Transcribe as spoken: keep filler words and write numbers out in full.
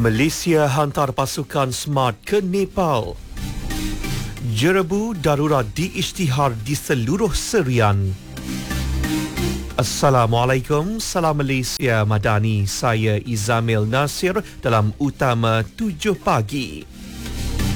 Malaysia hantar pasukan SMART ke Nepal. Jerebu darurat diisytihar di seluruh Serian. Assalamualaikum, salam Malaysia Madani. Saya Izamil Nasir dalam Utama tujuh pagi.